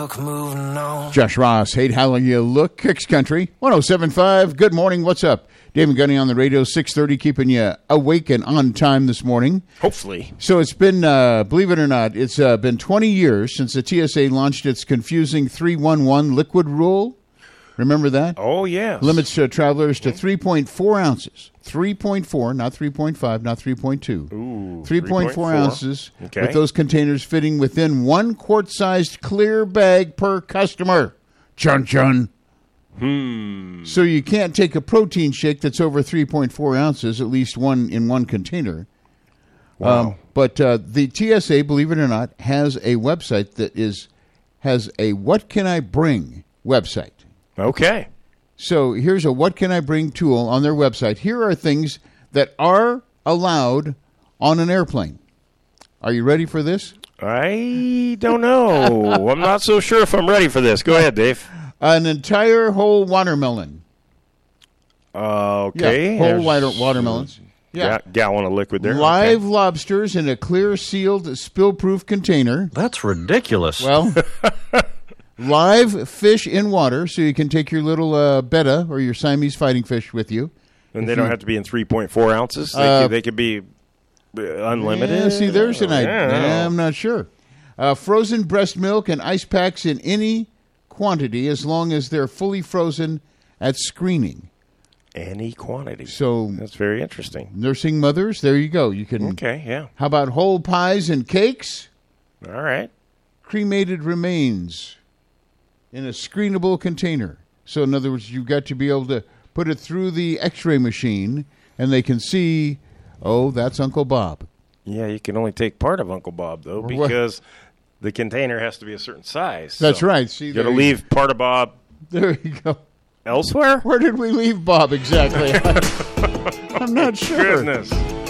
look, moving on. Josh Ross, hate how you look. Kicks Country, 107.5. Good morning. What's up? Dave and Gunny on the radio, 6:30, keeping you awake and on time this morning. Hopefully. So it's been, believe it or not, it's been 20 years since the TSA launched its confusing 311 liquid rule. Remember that? Oh, yes. Limits travelers to 3.4 ounces. 3.4, not 3.5, not 3.2. Ooh, 3.4 ounces Okay. with those containers fitting within 1 quart-sized clear bag per customer. Chun-chun. So you can't take a protein shake that's over 3.4 ounces, at least one in one container. Wow. But the TSA, believe it or not, has a website that has a What Can I Bring website. Okay. So here's a What Can I Bring tool on their website. Here are things that are allowed on an airplane. Are you ready for this? I don't know. I'm not so sure if I'm ready for this. Go ahead, Dave. An entire whole watermelon. Okay. Yeah, whole watermelons. Yeah. Gallon of liquid there. Live lobsters in a clear, sealed, spill-proof container. That's ridiculous. Well, live fish in water, so you can take your little betta or your Siamese fighting fish with you. And they don't have to be in 3.4 ounces? They could be unlimited? Yeah, see, there's an idea. Yeah. I'm not sure. Frozen breast milk and ice packs in any quantity as long as they're fully frozen at screening. Any quantity. So that's very interesting. Nursing mothers, there you go. You can. Okay, yeah. How about whole pies and cakes? All right. Cremated remains in a screenable container. So in other words, you've got to be able to put it through the X-ray machine, and they can see, oh, that's Uncle Bob. Yeah, you can only take part of Uncle Bob, though, because the container has to be a certain size. That's so right. See, you got to leave part of Bob. There you go. Elsewhere? Where did we leave Bob exactly? I'm not sure. Goodness.